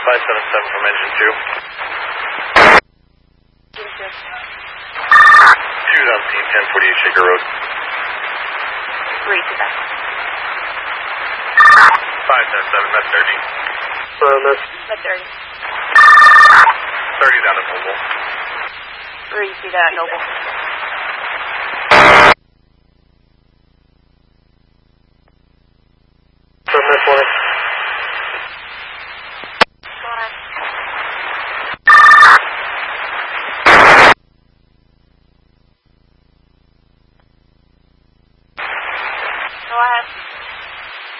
577 from engine 2. 2 on scene, 1048 Shaker Road. 3 to that. 577, Met 30. Met 30. 30 down at Noble. 3 to that, Noble.